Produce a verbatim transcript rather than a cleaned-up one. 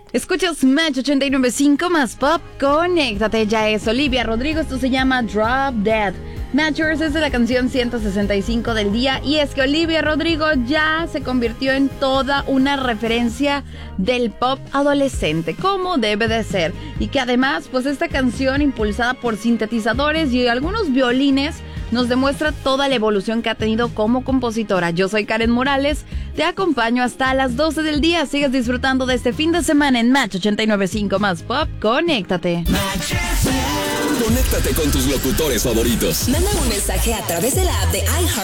Escuchas Match ochenta y nueve punto cinco más pop. Conéctate, ya es Olivia Rodrigo. Esto se llama Drop Dead. Matchers es de la canción ciento sesenta y cinco del día. Y es que Olivia Rodrigo ya se convirtió en toda una referencia del pop adolescente, como debe de ser. Y que además, pues esta canción impulsada por sintetizadores y algunos violines nos demuestra toda la evolución que ha tenido como compositora. Yo soy Karen Morales, te acompaño hasta las doce del día. Sigues disfrutando de este fin de semana en Match ochenta y nueve punto cinco más pop. Conéctate. Conéctate con tus locutores favoritos. Manda un mensaje a través de la app de iHeart